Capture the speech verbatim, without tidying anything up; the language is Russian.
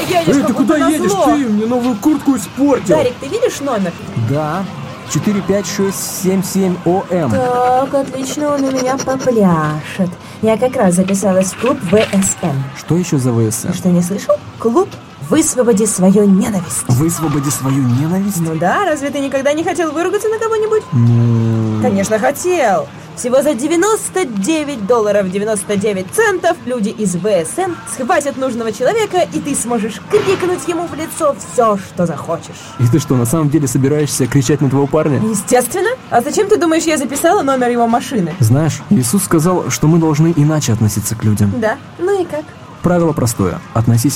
едешь, Эй, как ты будто куда назло. едешь? Ты мне новую куртку испортил. Дарик, ты видишь номер? Да, четыре пять шесть семь семь О М. Так, отлично, он у меня попляшет. Я как раз записалась в клуб В С Н. Что еще за В С Н? Ты что, не слышал? Клуб «Высвободи свою ненависть». Высвободи свою ненависть? Ну да, разве ты никогда не хотел выругаться на кого-нибудь? Ну... Конечно, хотел. Всего за девяносто девять долларов девяносто девять центов люди из В С Н схватят нужного человека, и ты сможешь крикнуть ему в лицо все, что захочешь. И ты что, на самом деле собираешься кричать на твоего парня? Естественно. А зачем, ты думаешь, я записала номер его машины? Знаешь, Иисус сказал, что мы должны иначе относиться к людям. Да, ну и как? Правило простое. Относись